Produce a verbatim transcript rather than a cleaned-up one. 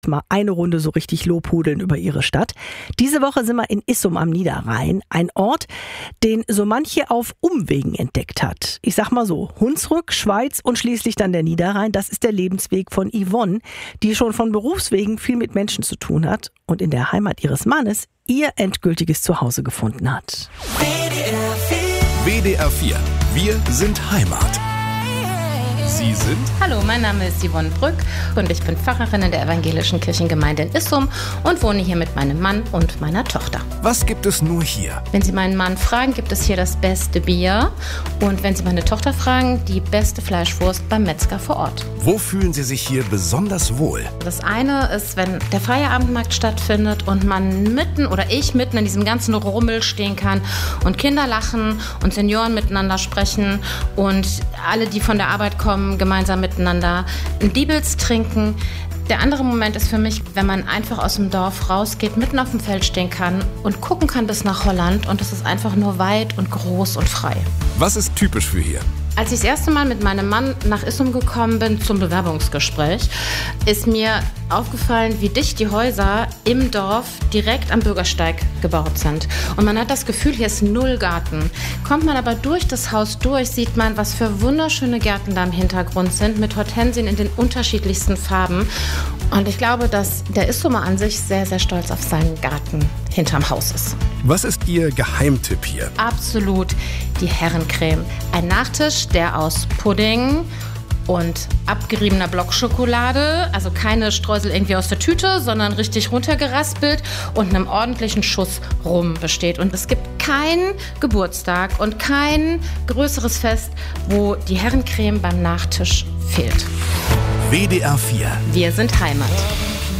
mal eine Runde so richtig lobhudeln über ihre Stadt. Diese Woche sind wir in Issum am Niederrhein, ein Ort, den so manche auf Umwegen entdeckt hat. Ich sag mal so, Hunsrück, Schweiz und schließlich dann der Niederrhein, das ist der Lebensweg von Yvonne, die schon von Berufswegen viel mit Menschen zu tun hat und in der Heimat ihres Mannes ihr endgültiges Zuhause gefunden hat. W D R vier, wir sind Heimat. Sie sind? Hallo, mein Name ist Yvonne Brück und ich bin Pfarrerin in der evangelischen Kirchengemeinde in Issum und wohne hier mit meinem Mann und meiner Tochter. Was gibt es nur hier? Wenn Sie meinen Mann fragen, gibt es hier das beste Bier und wenn Sie meine Tochter fragen, die beste Fleischwurst beim Metzger vor Ort. Wo fühlen Sie sich hier besonders wohl? Das eine ist, wenn der Feierabendmarkt stattfindet und man mitten oder ich mitten in diesem ganzen Rummel stehen kann und Kinder lachen und Senioren miteinander sprechen und alle, die von der Arbeit kommen, gemeinsam miteinander ein Diebels trinken. Der andere Moment ist für mich, wenn man einfach aus dem Dorf rausgeht, mitten auf dem Feld stehen kann und gucken kann bis nach Holland und es ist einfach nur weit und groß und frei. Was ist typisch für hier? Als ich das erste Mal mit meinem Mann nach Issum gekommen bin zum Bewerbungsgespräch, ist mir aufgefallen, wie dicht die Häuser im Dorf direkt am Bürgersteig gebaut sind. Und man hat das Gefühl, hier ist null Garten. Kommt man aber durch das Haus durch, sieht man, was für wunderschöne Gärten da im Hintergrund sind, mit Hortensien in den unterschiedlichsten Farben. Und ich glaube, dass der Issumer an sich sehr, sehr stolz auf seinen Garten hinterm Haus ist. Was ist Ihr Geheimtipp hier? Absolut die Herrencreme. Ein Nachtisch, der aus Pudding und abgeriebener Blockschokolade, also keine Streusel irgendwie aus der Tüte, sondern richtig runtergeraspelt und einem ordentlichen Schuss Rum besteht. Und es gibt keinen Geburtstag und kein größeres Fest, wo die Herrencreme beim Nachtisch fehlt. W D R vier. Wir sind Heimat.